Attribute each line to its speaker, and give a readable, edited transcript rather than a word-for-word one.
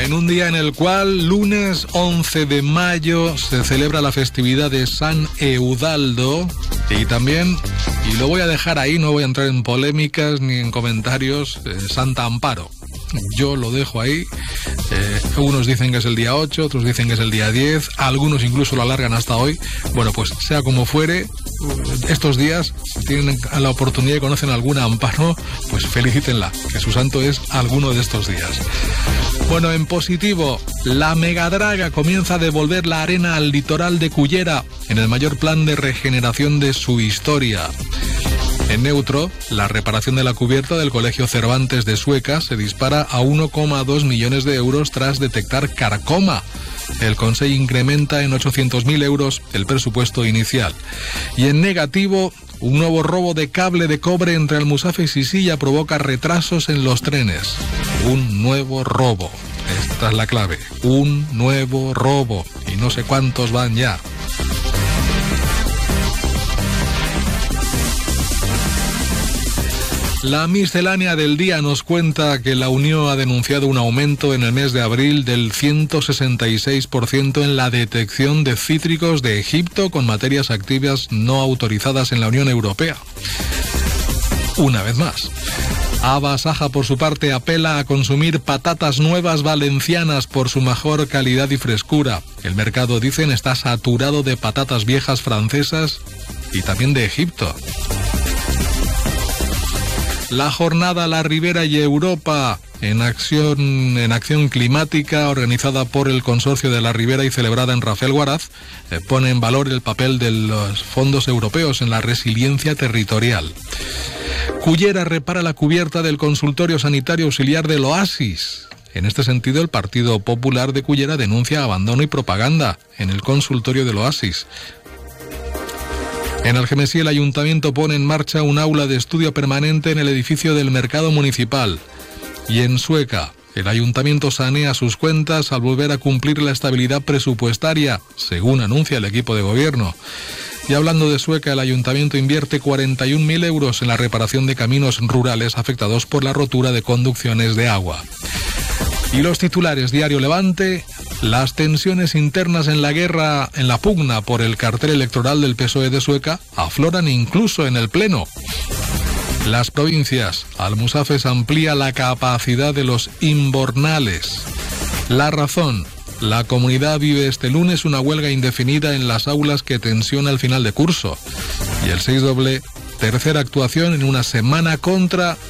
Speaker 1: En un día en el cual, lunes 11 de mayo, se celebra la festividad de San Eudaldo y también, y lo voy a dejar ahí, no voy a entrar en polémicas ni en comentarios, Santa Amparo. Yo lo dejo ahí. Unos dicen que es el día 8, otros dicen que es el día 10, algunos incluso lo alargan hasta hoy. Bueno, pues sea como fuere, estos días, si tienen la oportunidad y conocen alguna Amparo, pues felicítenla, que su santo es alguno de estos días. Bueno, en positivo, la Megadraga comienza a devolver la arena al litoral de Cullera en el mayor plan de regeneración de su historia. En neutro, la reparación de la cubierta del Colegio Cervantes de Sueca se dispara a 1,2 millones de euros tras detectar carcoma. El Consejo incrementa en 800.000 euros el presupuesto inicial. Y en negativo, un nuevo robo de cable de cobre entre Almusafa y Sisilla provoca retrasos en los trenes. Un nuevo robo. Esta es la clave. Un nuevo robo. Y no sé cuántos van ya. La miscelánea del día nos cuenta que la Unión ha denunciado un aumento en el mes de abril del 166% en la detección de cítricos de Egipto con materias activas no autorizadas en la Unión Europea. Una vez más. Aba Saja, por su parte, apela a consumir patatas nuevas valencianas por su mejor calidad y frescura. El mercado, dicen, está saturado de patatas viejas francesas y también de Egipto. La jornada La Ribera y Europa en acción climática, organizada por el Consorcio de La Ribera y celebrada en Rafael Huaraz, pone en valor el papel de los fondos europeos en la resiliencia territorial. Cullera repara la cubierta del consultorio sanitario auxiliar del Oasis. En este sentido, el Partido Popular de Cullera denuncia abandono y propaganda en el consultorio del Oasis. En Algemesí, el Ayuntamiento pone en marcha un aula de estudio permanente en el edificio del Mercado Municipal. Y en Sueca, el Ayuntamiento sanea sus cuentas al volver a cumplir la estabilidad presupuestaria, según anuncia el equipo de gobierno. Y hablando de Sueca, el Ayuntamiento invierte 41.000 euros en la reparación de caminos rurales afectados por la rotura de conducciones de agua. Y los titulares: Diario Levante, las tensiones internas en la guerra, en la pugna por el cartel electoral del PSOE de Sueca, afloran incluso en el Pleno. Las provincias, Almusafes amplía la capacidad de los invernales. La Razón, la comunidad vive este lunes una huelga indefinida en las aulas que tensiona el final de curso. Y el 6 doble, tercera actuación en una semana contra